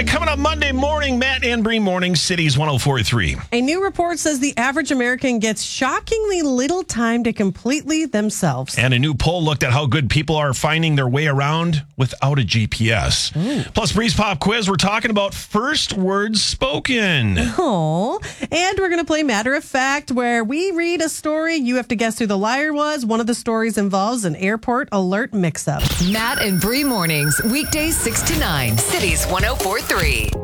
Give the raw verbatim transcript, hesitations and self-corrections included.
right, coming up Monday morning, Matt and Bree Morning, Cities one oh four point three. A new report says the average American gets shockingly little time to completely themselves. And a new poll looked at how good people are finding their way around without a G P S. Mm. Plus, Bree's Pop Quiz, we're talking about first words spoken. Oh, and we're going to play Matter of Fact, where we read a story. You have to guess who the liar was. One of the stories involves an airport alert mix-up. Matt and Bree Mornings, weekdays six to nine, Cities one oh four point three.